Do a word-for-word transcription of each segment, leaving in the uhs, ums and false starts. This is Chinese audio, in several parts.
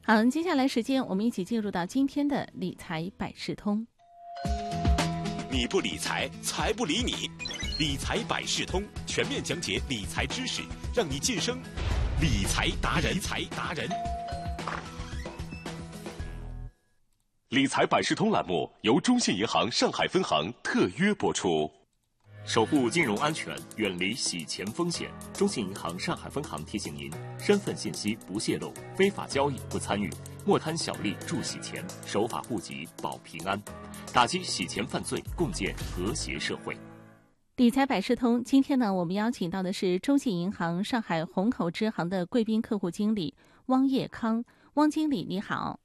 好，接下来时间我们一起进入到今天的理财百事通。 你不理财，财不理你。理财百事通全面讲解理财知识，让你晋升理财达人。理财达人。理财百事通栏目由中信银行上海分行特约播出。守护金融安全，远离洗钱风险。中信银行上海分行提醒您：身份信息不泄露，非法交易不参与，莫贪小利助洗钱，守法户籍保平安，打击洗钱犯罪，共建和谐社会。 理财百事通，今天呢，我们邀请到的是中信银行上海虹口支行的贵宾客户经理汪业康。汪经理，你好。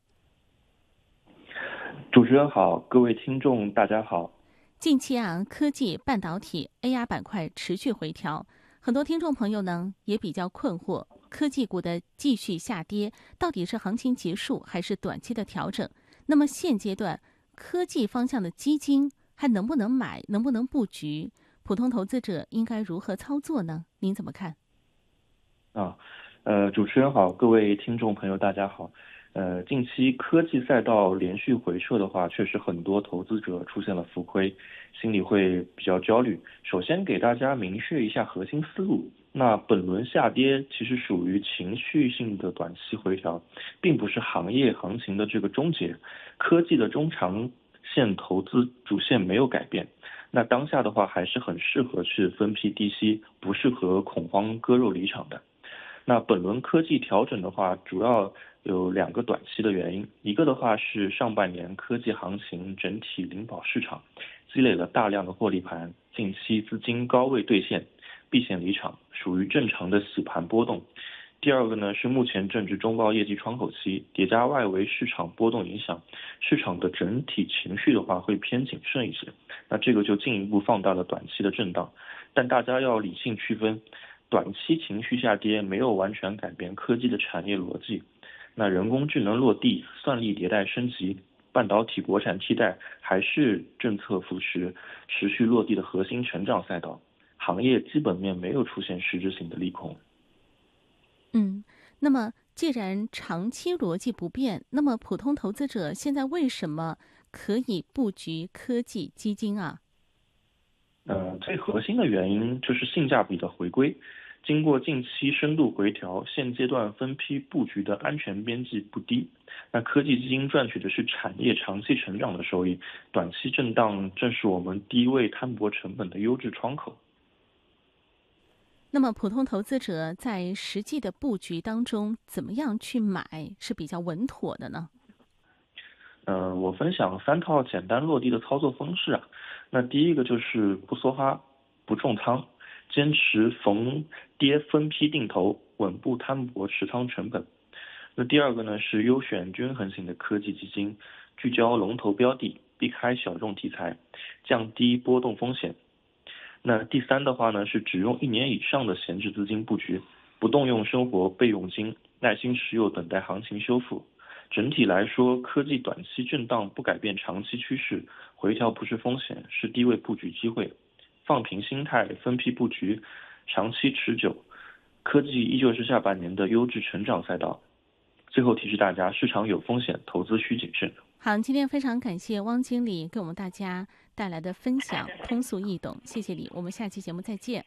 主持人好，各位听众大家好。 近期啊，科技、半导体、A R 板块持续回调，很多听众朋友呢也比较困惑，科技股的继续下跌，到底是行情结束还是短期的调整？那么现阶段科技方向的基金还能不能买，能不能布局？普通投资者应该如何操作呢？您怎么看？ 啊，呃，主持人好，各位听众朋友大家好。呃，近期科技赛道连续回撤的话，确实很多投资者出现了浮亏，心里会比较焦虑。首先给大家明确一下核心思路，那本轮下跌其实属于情绪性的短期回调，并不是行业行情的这个终结。科技的中长线投资主线没有改变，那当下的话还是很适合去分批低吸，不适合恐慌割肉离场的。那本轮科技调整的话，主要有两个短期的原因，一个的话是上半年科技行情整体领跑市场，积累了大量的获利盘，近期资金高位兑现，避险离场，属于正常的洗盘波动。第二个呢是目前正值中报业绩窗口期，叠加外围市场波动影响，市场的整体情绪的话会偏谨慎一些，那这个就进一步放大了短期的震荡。但大家要理性区分，短期情绪下跌没有完全改变科技的产业逻辑。那人工智能落地，算力迭代升级，半导体国产替代还是政策扶持持续落地的核心成长赛道，行业基本面没有出现实质性的利空。 嗯，那么既然长期逻辑不变，那么普通投资者现在为什么可以布局科技基金啊？ 呃，最核心的原因就是性价比的回归。经过近期深度回调，现阶段分批布局的安全边际不低。那科技基金赚取的是产业长期成长的收益，短期震荡正是我们低位摊薄成本的优质窗口。 那么普通投资者在实际的布局当中，怎么样去买是比较稳妥的呢？ 呃，我分享三套简单落地的操作方式啊。那第一个就是不梭哈，不重仓，坚持逢跌分批定投，稳步摊薄持仓成本。那第二个呢是优选均衡型的科技基金，聚焦龙头标的，避开小众题材，降低波动风险。那第三的话呢是只用一年以上的闲置资金布局，不动用生活备用金，耐心持有等待行情修复。整体来说，科技短期震荡不改变长期趋势，回调不是风险，是低位布局机会。放平心态，分批布局，长期持久。科技依旧是下半年的优质成长赛道。最后提示大家，市场有风险，投资需谨慎。 好，今天非常感谢汪经理给我们大家带来的分享，通俗易懂，谢谢你，我们下期节目再见。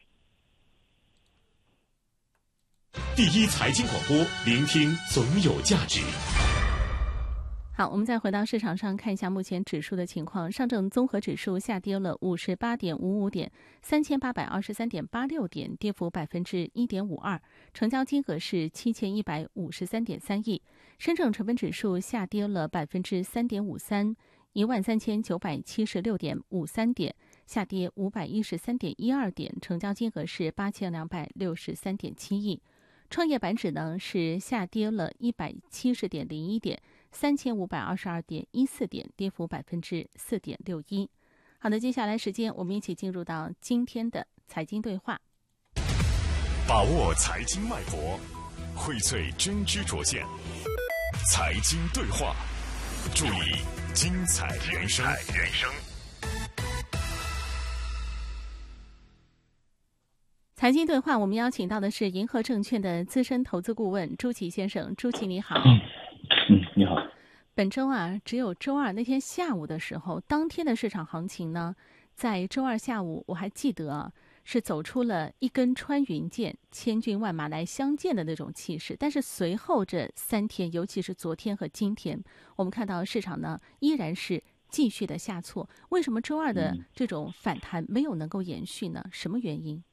第一财经广播，聆听总有价值。 好，我们再回到市场上看一下目前指数的情况。上证综合指数下跌了五十八点五五点，三千八百二十三点八六点，跌幅百分之一点五二，成交金额是七千一百五十三点三亿。深证成分指数下跌了百分之三点五三，一万三千九百七十六点五三点，下跌五百一十三点一二点，成交金额是八千两百六十三点七亿。创业板指呢是下跌了一百七十点零一点。三千五百二十二点一四点，跌幅百分之四点六一。好的，接下来时间我们一起进入到今天的财经对话， 把握财经脉搏，荟萃真知灼见，财经对话，助力精彩人生。人生财经对话，我们邀请到的是银河证券的资深投资顾问朱琦先生。朱琦你好。 你好。 本周啊，只有周二那天下午的时候，当天的市场行情呢，在周二下午，我还记得啊，是走出了一根穿云箭，千军万马来相见的那种气势。但是随后这三天，尤其是昨天和今天，我们看到市场呢依然是继续的下挫。为什么周二的这种反弹没有能够延续呢？什么原因？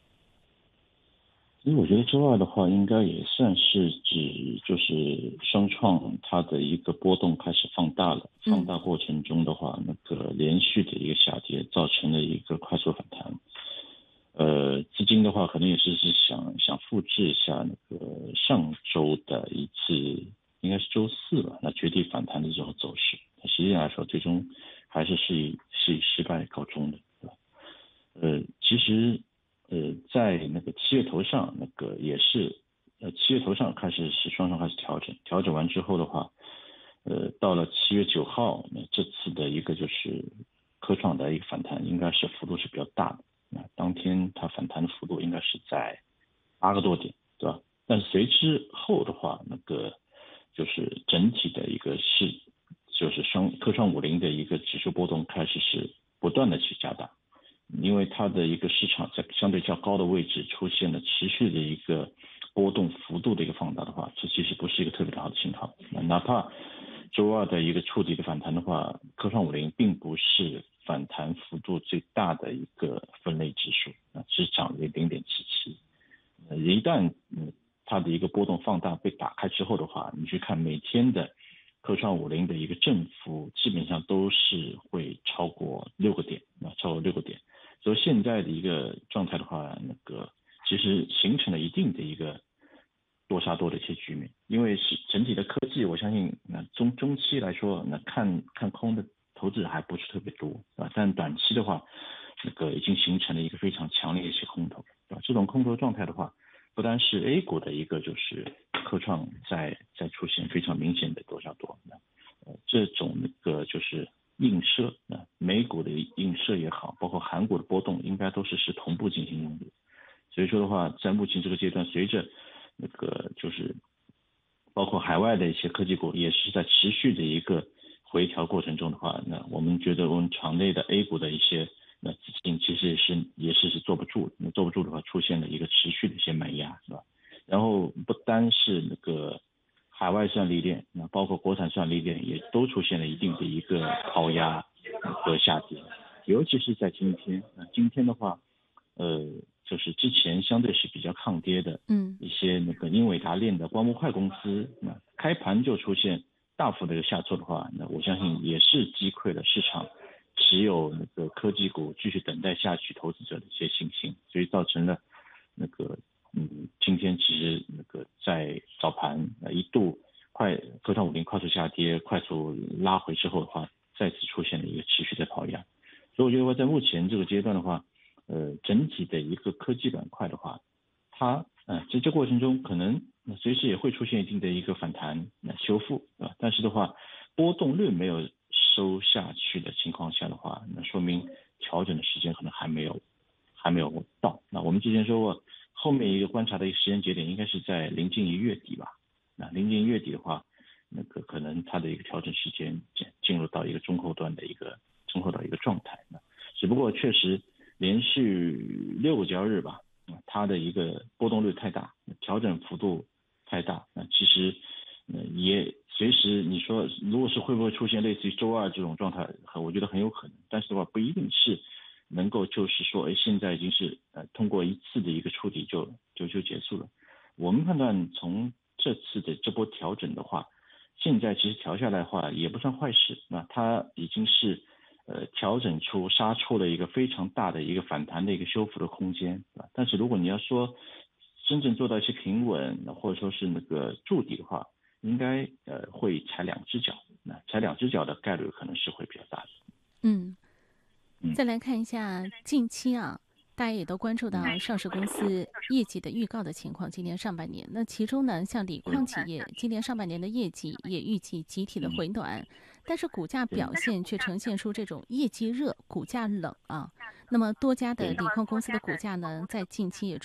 因为我觉得周二的话，应该也算是指就是双创它的一个波动开始放大了，放大过程中的话，那个连续的一个下跌，造成了一个快速反弹。呃，资金的话，可能也是是想想复制一下那个上周的一次，应该是周四吧，那绝地反弹的这种走势。实际上来说，最终还是是以是以失败告终的，对吧？呃，其实。呃，在那个七月头上，那个也是，呃，七月头上开始是双双开始调整，调整完之后的话，呃，到了七月九号，那这次的一个就是科创的一个反弹，应该是幅度是比较大的，那当天它反弹的幅度应该是在八个多点，对吧？但是随之后的话，那个就是整体的一个是，就是双科创五零的一个指数波动开始是不断的去加大。因为它的一个市场在相对较高的位置出现了持续的一个波动幅度的一个放大的话，这其实不是一个特别好的信号。哪怕周二的一个触底的反弹的话，科创五零并不是反弹幅度最大的一个分类指数，啊，只涨了零点七七。一旦嗯它的一个波动放大被打开之后的话，你去看每天的科创五零的一个振幅，基本上都是会超过六个点，啊，超过六个点。所以现在的一个状态的话，那个其实形成了一定的一个多杀多的一些局面，因为是整体的科技，我相信那中中期来说，那看看空的投资者还不是特别多，啊，但短期的话，那个已经形成了一个非常强烈的一些空头，啊，这种空头状态的话，不单是 A 股的一个就是科创在在出现非常明显的多杀多，呃，这种那个就是。映射啊，美股的映射也好，包括韩股的波动，应该都是是同步进行中的。所以说的话，在目前这个阶段，随着那个就是包括海外的一些科技股也是在持续的一个回调过程中的话，那我们觉得我们场内的 A 股的一些那资金其实也是也是是坐不住，那坐不住的话，出现了一个持续的一些买压，是吧？然后不单是那个。海外算力链，那包括国产算力链也都出现了一定的一个抛压和下跌，尤其是在今天，那今天的话，呃，就是之前相对是比较抗跌的，嗯，一些那个英伟达链的光模块公司，那开盘就出现大幅的一个下挫的话，那我相信也是击溃了市场持有那个科技股继续等待下去投资者的一些信心，所以造成了那个。嗯，今天其实那个在早盘呃一度快科创五零快速下跌，快速拉回之后的话，再次出现了一个持续的抛压，所以我觉得话在目前这个阶段的话，呃，整体的一个科技板块的话，它呃在这过程中可能随时也会出现一定的一个反弹、呃、修复啊，但是的话波动率没有收下去的情况下的话，那说明调整的时间可能还没有还没有到。那我们之前说过。后面一个观察的一个时间节点应该是在临近于月底吧。那临近月底的话，那个可能它的一个调整时间进入到一个中后段的一个中后的一个状态。只不过确实连续六个交易日吧，它的一个波动率太大，调整幅度太大。那其实也随时你说如果是会不会出现类似于周二这种状态，我觉得很有可能，但是的话不一定是。能够就是说，哎，现在已经是呃通过一次的一个触底就就就结束了。我们判断从这次的这波调整的话，现在其实调下来的话也不算坏事。那它已经是呃调整出杀出了一个非常大的一个反弹的一个修复的空间。但是如果你要说真正做到一些平稳，或者说是那个筑底的话，应该呃会踩两只脚。那踩两只脚的概率可能是会比较大的。 嗯。再来看一下近期啊，大家也都关注到上市公司业绩的预告的情况。今年上半年，那其中呢，像锂矿企业今年上半年的业绩也预计集体的回暖，但是股价表现却呈现出这种业绩热、股价冷啊。那么多家的锂矿公司的股价呢，在近期也出